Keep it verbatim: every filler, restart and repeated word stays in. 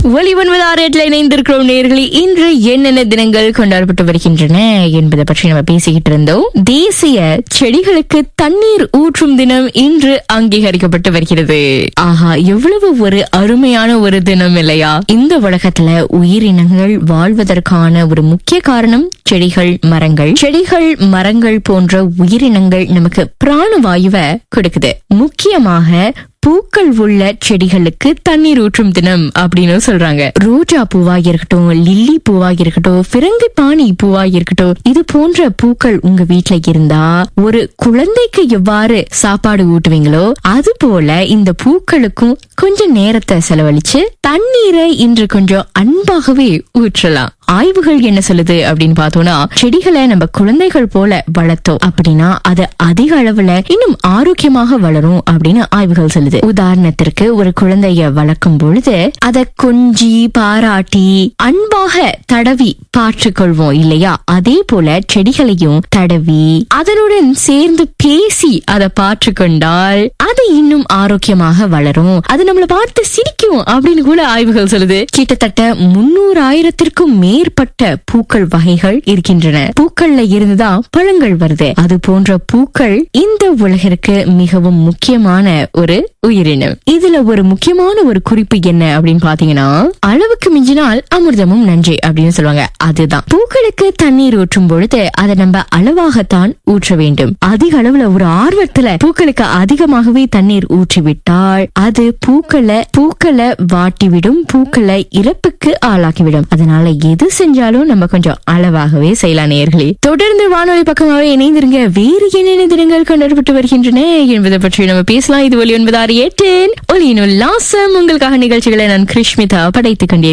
ஒலி ஒன்பது ஆறு எட்டுல இணைந்திருக்கிறோம் நேயர்களே. இன்று என்னென்ன தினங்கள் கொண்டாடப்பட்டு வருகின்றன என்பதை பற்றி நம்ம பேசிக்கிட்டு இருந்தோம். தேசிய செடிகளுக்கு தண்ணீர் ஊற்றும் தினம் இன்று அங்கீகரிக்கப்பட்டு வருகிறது. ஆஹா, எவ்வளவு ஒரு அருமையான ஒரு தினம் இல்லையா? இந்த உலகத்துல உயிரினங்கள் வாழ்வதற்கான ஒரு முக்கிய காரணம் செடிகள், மரங்கள். செடிகள், மரங்கள் போன்ற உயிரினங்கள் நமக்கு பிராணவாயுவை கொடுக்குது. முக்கியமாக பூக்கள் உள்ள செடிகளுக்கு தண்ணீர் ஊற்றும் தினம் அப்படின்னு சொல்றாங்க. ரோஜா பூவா இருக்கட்டும், லில்லி பூவா இருக்கட்டும், பிறங்கி பாணி பூவா இருக்கட்டும், இது போன்ற பூக்கள் உங்க வீட்டுல இருந்தா ஒரு குழந்தைக்கு எவ்வாறு சாப்பாடு ஊட்டுவீங்களோ அது போல இந்த பூக்களுக்கும் கொஞ்சம் நேரத்தை செலவழிச்சு தண்ணீரை இன்று கொஞ்சம் அன்பாகவே ஊற்றலாம். ஆய்வுகள் என்ன சொல்லுது அப்படின்னு பார்த்தோம்னா, செடிகளை நம்ம குழந்தைகள் போல வளர்த்தோம் அப்படின்னா அது அதிக அளவுல இன்னும் ஆரோக்கியமாக வளரும் அப்படின்னு ஆய்வுகள் சொல்லுது. உதாரணத்திற்கு ஒரு குழந்தைய வளர்க்கும் பொழுது அதை கொஞ்சி பாராட்டி அன்பாக தடவி பாற்றுக்கொள்வோம் இல்லையா? அதே போல செடிகளையும் தடவி அதனுடன் சேர்ந்து பேசி அதை பாற்றுக்கொண்டால் அது இன்னும் ஆரோக்கியமாக வளரும். அது நம்மளை பார்த்து சிரிக்கும் அப்படின்னு கூட ஆய்வுகள் சொல்லுது. கிட்டத்தட்ட முன்னூறு ஆயிரத்திற்கும் மேற்பட்ட பூக்கள் வகைகள் இருக்கின்றன. பூக்கள்ல இருந்துதான் பழங்கள் வருது. அது போன்ற பூக்கள் இந்த உலகிற்கு மிகவும் முக்கியமான ஒரு உயிரினம். இதுல ஒரு முக்கியமான ஒரு குறிப்பு என்ன அப்படின்னு பாத்தீங்கன்னா, அளவுக்கு மிஞ்சினால் அமிர்தமும் நன்றி அப்படின்னு சொல்லுவாங்க. அதுதான் பூக்களுக்கு தண்ணீர் ஊற்றும் பொழுது அதை நம்ம அளவாகத்தான் ஊற்ற வேண்டும். அதிக அளவுல ஒரு ஆர்வத்துல பூக்களுக்கு அதிகமாகவே தண்ணீர் ஊற்றிவிட்டால் அது பூக்களை பூக்களை வாட்டிவிடும், பூக்களை இறப்புக்கு ஆளாக்கிவிடும். அதனால எது செஞ்சாலும் நம்ம கொஞ்சம் அளவாகவே செய்யலாம். நேயர்களே, தொடர்ந்து வானொலி பக்கமாவே இணைந்திருங்க. வேறு என்னென்ன தினங்கள் கொண்டாடப்பட்டு வருகின்றன என்பதை பற்றி நம்ம பேசலாம். இது ஒலி ஒன்பது ஆறு எட்டு ஒலியின் உல்லாசம். உங்களுக்காக நிகழ்ச்சிகளை நான் கிருஷ்மிதா படைத்துக் கொண்டே